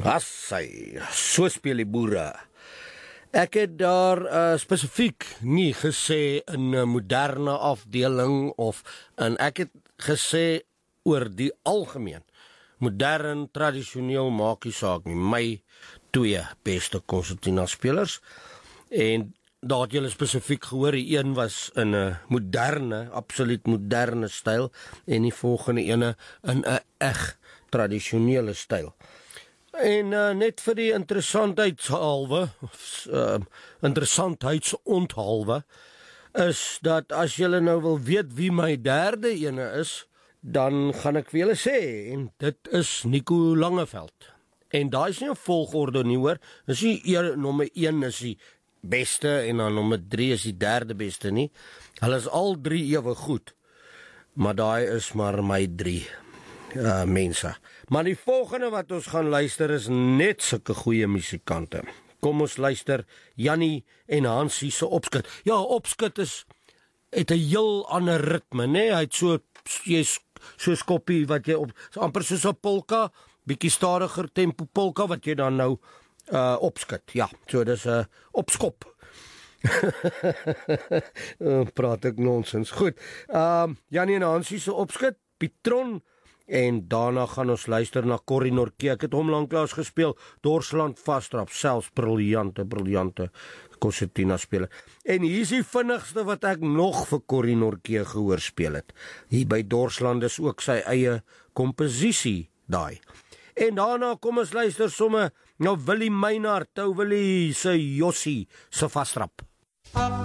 Assai, so speel die boere. Ek het daar spesifiek nie gesê in 'n moderne afdeling en ek het gesê oor die algemeen. Modern, tradisioneel maak nie saak nie. My twee beste konsertina spelers. En daar het julle spesifiek gehoor, die een was in 'n moderne, absoluut moderne styl en die volgende ene in 'n eg tradisionele styl. En net vir die interessantheidshalwe, is dat as julle nou wil weet wie my derde ene is, dan gaan ek vir julle sê, en dit is Nico Langeveld. En daai is nie 'n volgorde nie, hoor. Dis nie nommer 1 is die beste en dan nommer 3 is die derde beste nie. Hulle is al 3 ewe goed, maar daai is maar my 3 mense. Maar die volgende wat ons gaan luister is net sulke goeie musikante. Kom ons luister Jannie en Hansie se opskit. Ja, opskit het 'n heel ander ritme, né? Hy het so skoppie wat jy so amper soos 'n polka, bietjie stadiger tempo polka wat jy dan nou opskit. Ja, so dis 'n opskop. Praat ek nonsens. Goed. Jannie en Hansie se opskit, Pietron. En daarna gaan ons luister na Corrie Nortje. Ek het hom lanklaas gespeel, Dorsland Vastrap, selfs briljante konsertina speler. En hier is die vinnigste wat ek nog vir Corrie Nortje gehoor speel het. Hier by Dorsland is ook sy eie komposisie daai. En daarna kom ons luister somme na Willie Meinhard, Willie se Jossie se Vastrap.